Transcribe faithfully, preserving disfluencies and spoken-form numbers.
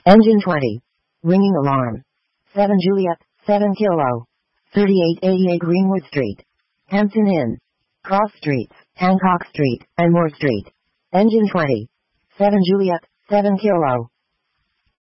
Engine twenty. Ringing alarm. seven Juliet, seven Kilo. thirty-eight eighty-eight Greenwood Street. Hampton Inn. Cross Streets, Hancock Street, and Moore Street. Engine twenty. seven Juliet, seven Kilo.